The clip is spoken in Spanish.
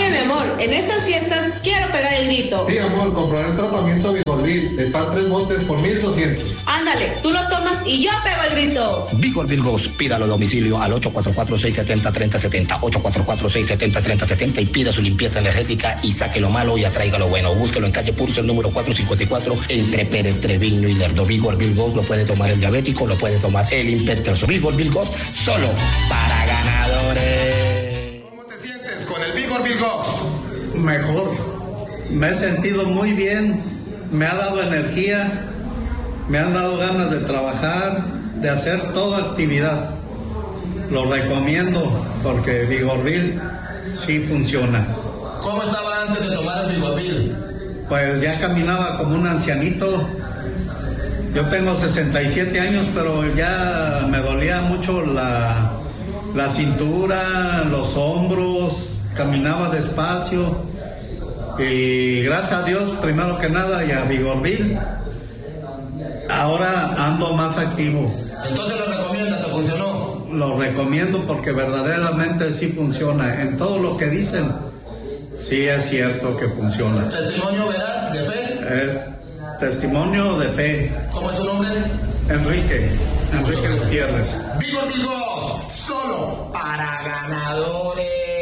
Oye, mi amor, en estas fiestas quiero pegar el grito. Sí, amor, compraré el tratamiento Vigorbil. Están 3 botes por 1,200. Ándale, tú lo tomas y yo pego el grito. Vigorbil Ghost, pídalo a domicilio al 844-670-3070, 844-670-3070 y pida su limpieza energética y saque lo malo y atraiga lo bueno. Búsquelo en calle Purcell número 454 entre Pérez, Treviño y Lerdo. Vigorbil Ghost lo puede tomar el diabético, lo puede tomar el impetuoso. Vigorbil Ghost solo para ganadores. ¿Cómo te sientes con el Vigorbil Ghost? Mejor. Me he sentido muy bien. Me ha dado energía. Me han dado ganas de trabajar, de hacer toda actividad. Lo recomiendo porque Vigorbil sí funciona. ¿Cómo estaba antes de tomar el Vigorbil? Pues ya caminaba como un ancianito. Yo tengo 67 años, pero ya me dolía mucho la cintura, los hombros, caminaba despacio. Y gracias a Dios, primero que nada, y a Vigorbil, ahora ando más activo. Entonces lo recomiendas, ¿te funcionó? Lo recomiendo porque verdaderamente sí funciona. En todo lo que dicen, sí es cierto que funciona. ¿Testimonio verás de fe? Es testimonio de fe. ¿Cómo es su nombre? Enrique Gutiérrez. Vigorbil Ghost, solo para ganadores.